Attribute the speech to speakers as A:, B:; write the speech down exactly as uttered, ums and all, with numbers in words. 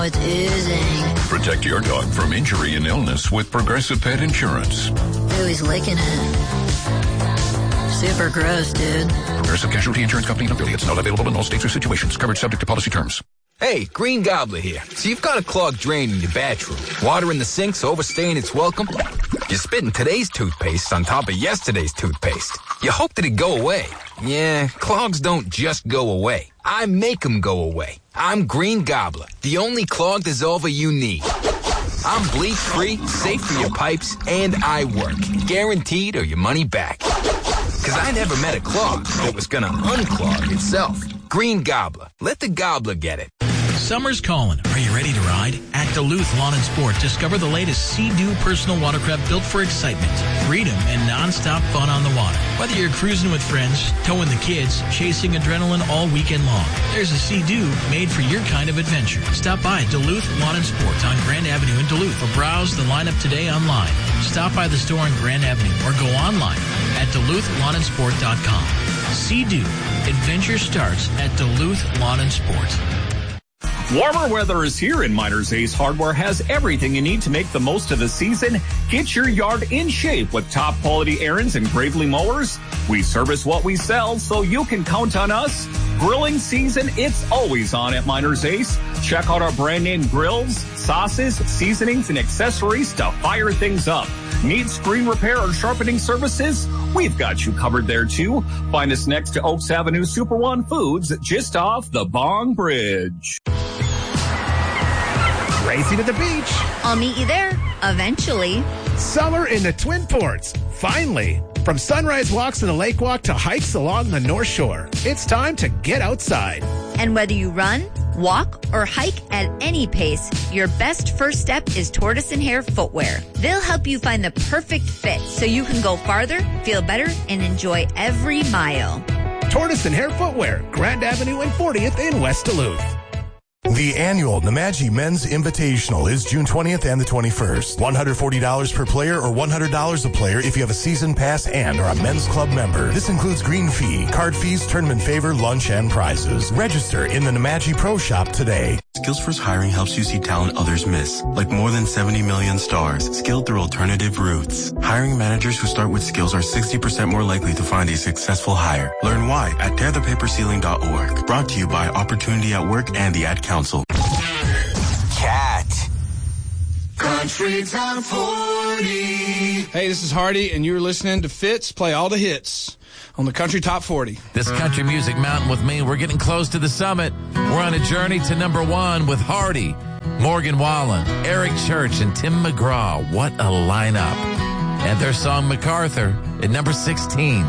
A: It's oozing.
B: Protect your dog from injury and illness with Progressive Pet Insurance.
A: Ooh, he's licking it. Super gross, dude.
B: Progressive Casualty Insurance Company and affiliates. Not available in all states or situations. Coverage subject to policy terms.
C: Hey, Green Gobbler here. So you've got a clogged drain in your bathroom. Water in the sink's overstaying its welcome. You're spitting today's toothpaste on top of yesterday's toothpaste. You hope that it go away. Yeah, clogs don't just go away. I make them go away. I'm Green Gobbler, the only clog dissolver you need. I'm bleach-free, safe for your pipes, and I work. Guaranteed or your money back. Because I never met a clog that was going to unclog itself. Green Gobbler. Let the gobbler get it.
D: Summer's calling. Are you ready to ride? At Duluth Lawn and Sport, discover the latest Sea-Doo personal watercraft built for excitement, freedom, and non-stop fun on the water. Whether you're cruising with friends, towing the kids, chasing adrenaline all weekend long, there's a Sea-Doo made for your kind of adventure. Stop by Duluth Lawn and Sport on Grand Avenue in Duluth or browse the lineup today online. Stop by the store on Grand Avenue or go online at Duluth Lawn and Sport dot com. Sea-Doo. Adventure starts at Duluth Lawn and Sport.
E: Warmer weather is here, and Miners Ace Hardware has everything you need to make the most of the season. Get your yard in shape with top quality Ariens and Gravely mowers. We service what we sell, so you can count on us. Grilling season, it's always on at Miners Ace. Check out our brand name grills, sauces, seasonings, and accessories to fire things up. Need screen repair or sharpening services? We've got you covered there, too. Find us next to Oaks Avenue Super One Foods, just off the Bong Bridge.
F: Racing to the beach.
G: I'll meet you there, eventually.
F: Summer in the Twin Ports. Finally. From sunrise walks to the lake walk to hikes along the North Shore, it's time to get outside.
G: And whether you run, walk, or hike at any pace, your best first step is Tortoise and Hare Footwear. They'll help you find the perfect fit so you can go farther, feel better, and enjoy every mile.
F: Tortoise and Hare Footwear, Grand Avenue and fortieth in West Duluth.
H: The annual Nemadji Men's Invitational is June twentieth and the twenty-first. one hundred forty dollars per player or one hundred dollars a player if you have a season pass and are a men's club member. This includes green fee, card fees, tournament favor, lunch, and prizes. Register in the Nemadji Pro Shop today.
I: Skills First Hiring helps you see talent others miss, like more than seventy million stars, skilled through alternative routes. Hiring managers who start with skills are sixty percent more likely to find a successful hire. Learn why at tear the paper ceiling dot org. Brought to you by Opportunity at Work and the Ad Council.
C: Cat.
J: Country Top forty.
K: Hey, this is Hardy, and you're listening to Fitz play all the hits on the Country Top forty.
L: This country music mountain with me, we're getting close to the summit. We're on a journey to number one with Hardy, Morgan Wallen, Eric Church, and Tim McGraw. What a lineup. And their song MacArthur at number sixteen.